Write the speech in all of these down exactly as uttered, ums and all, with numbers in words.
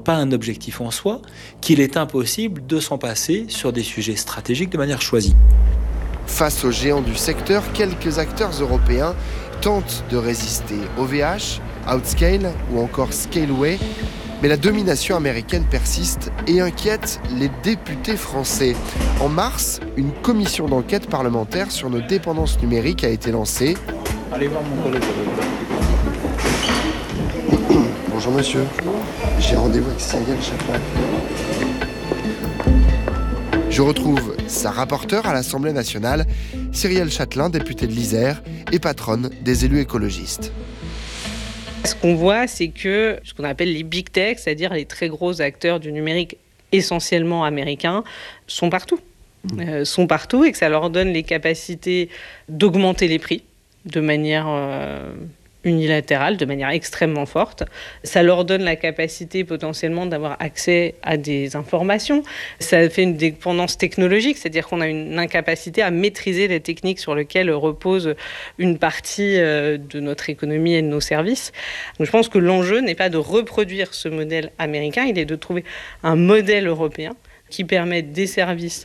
pas un objectif en soi, qu'il est impossible de s'en passer sur des sujets stratégiques de manière choisie. Face aux géants du secteur, quelques acteurs européens tentent de résister. O V H, Outscale ou encore Scaleway. Mais la domination américaine persiste et inquiète les députés français. En mars, une commission d'enquête parlementaire sur nos dépendances numériques a été lancée. Allez voir mon collègue. Bonjour monsieur, j'ai rendez-vous avec Cyrielle Chaplin. Je retrouve sa rapporteure à l'Assemblée nationale, Cyrielle Châtelain, députée de l'Isère et patronne des élus écologistes. Ce qu'on voit, c'est que ce qu'on appelle les big tech, c'est-à-dire les très gros acteurs du numérique essentiellement américains, sont partout. Mmh. Euh, sont partout et que ça leur donne les capacités d'augmenter les prix de manière euh, unilatérale, de manière extrêmement forte. Ça leur donne la capacité potentiellement d'avoir accès à des informations. Ça fait une dépendance technologique, c'est-à-dire qu'on a une incapacité à maîtriser les techniques sur lesquelles repose une partie de notre économie et de nos services. Donc je pense que l'enjeu n'est pas de reproduire ce modèle américain, il est de trouver un modèle européen qui permette des services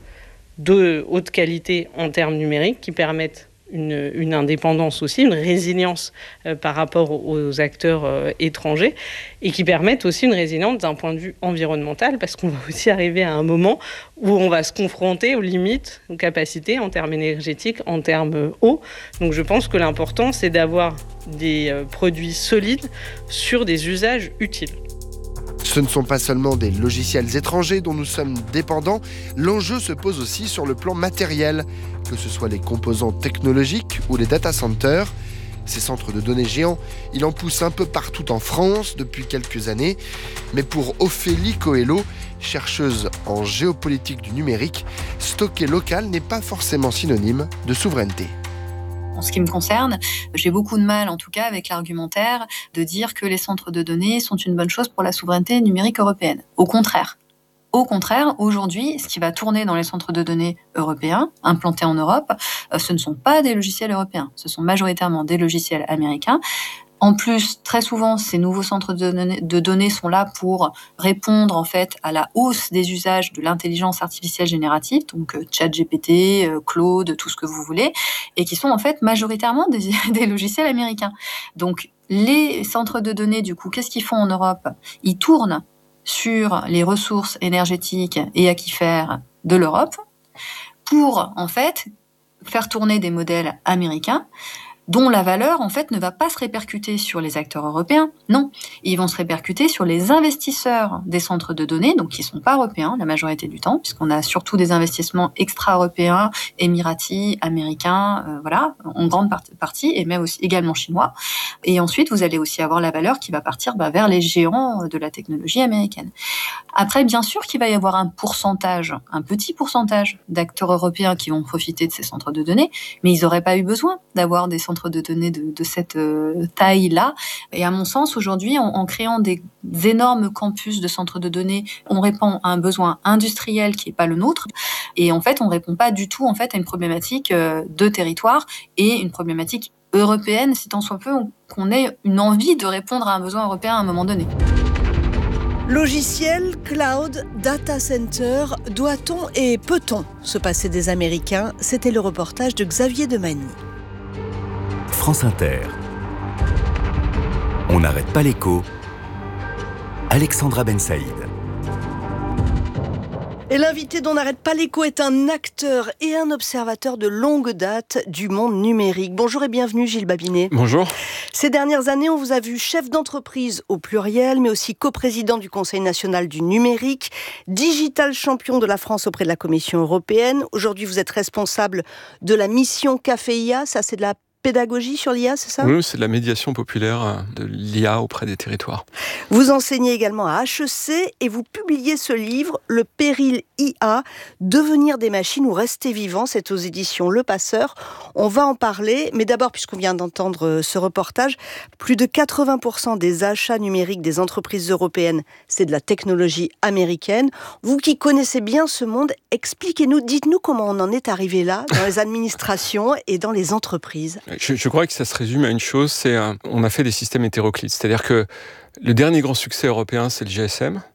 de haute qualité en termes numériques, qui permettent Une, une indépendance aussi, une résilience euh, par rapport aux acteurs euh, étrangers et qui permettent aussi une résilience d'un point de vue environnemental parce qu'on va aussi arriver à un moment où on va se confronter aux limites, aux capacités en termes énergétiques, en termes eau. Donc je pense que l'important, c'est d'avoir des euh, produits solides sur des usages utiles. Ce ne sont pas seulement des logiciels étrangers dont nous sommes dépendants, l'enjeu se pose aussi sur le plan matériel, que ce soit les composants technologiques ou les data centers. Ces centres de données géants, il en pousse un peu partout en France depuis quelques années. Mais pour Ophélie Coelho, chercheuse en géopolitique du numérique, stocker local n'est pas forcément synonyme de souveraineté. En ce qui me concerne, j'ai beaucoup de mal, en tout cas, avec l'argumentaire de dire que les centres de données sont une bonne chose pour la souveraineté numérique européenne. Au contraire. Au contraire, aujourd'hui, ce qui va tourner dans les centres de données européens, implantés en Europe, ce ne sont pas des logiciels européens. Ce sont majoritairement des logiciels américains. En plus, très souvent, ces nouveaux centres de données, de données sont là pour répondre en fait à la hausse des usages de l'intelligence artificielle générative, donc euh, ChatGPT, euh, Claude, tout ce que vous voulez, et qui sont en fait majoritairement des, des logiciels américains. Donc, les centres de données, du coup, qu'est-ce qu'ils font en Europe ? Ils tournent sur les ressources énergétiques et aquifères de l'Europe pour en fait faire tourner des modèles américains dont la valeur, en fait, ne va pas se répercuter sur les acteurs européens. Non, ils vont se répercuter sur les investisseurs des centres de données, donc qui ne sont pas européens la majorité du temps, puisqu'on a surtout des investissements extra-européens, émiratis, américains, euh, voilà, en grande partie, et même aussi également chinois. Et ensuite, vous allez aussi avoir la valeur qui va partir bah, vers les géants de la technologie américaine. Après, bien sûr qu'il va y avoir un pourcentage, un petit pourcentage d'acteurs européens qui vont profiter de ces centres de données, mais ils n'auraient pas eu besoin d'avoir des centres de données de, de cette euh, taille-là. Et à mon sens, aujourd'hui, en, en créant des énormes campus de centres de données, on répond à un besoin industriel qui n'est pas le nôtre. Et en fait, on ne répond pas du tout en fait, à une problématique euh, de territoire et une problématique européenne, si tant soit peu qu'on ait une envie de répondre à un besoin européen à un moment donné. Logiciel, cloud, data center, doit-on et peut-on se passer des Américains ? C'était le reportage de Xavier Demagny. France Inter. On n'arrête pas l'écho. Alexandra Ben Saïd. Et l'invité dont n'arrête pas l'écho est un acteur et un observateur de longue date du monde numérique. Bonjour et bienvenue Gilles Babinet. Bonjour. Ces dernières années, on vous a vu chef d'entreprise au pluriel, mais aussi coprésident du Conseil national du numérique, digital champion de la France auprès de la Commission européenne. Aujourd'hui, vous êtes responsable de la mission Café I A, ça c'est de la pédagogie sur l'I A, c'est ça ? Oui, c'est de la médiation populaire de l'I A auprès des territoires. Vous enseignez également à H E C et vous publiez ce livre, Le péril I A, Devenir des machines ou rester vivant, c'est aux éditions Le Passeur. On va en parler, mais d'abord, puisqu'on vient d'entendre ce reportage, plus de quatre-vingts pour cent des achats numériques des entreprises européennes, c'est de la technologie américaine. Vous qui connaissez bien ce monde, expliquez-nous, dites-nous comment on en est arrivé là, dans les administrations et dans les entreprises. Je, je crois que ça se résume à une chose, c'est euh, on a fait des systèmes hétéroclites. C'est-à-dire que le dernier grand succès européen, c'est le G S M.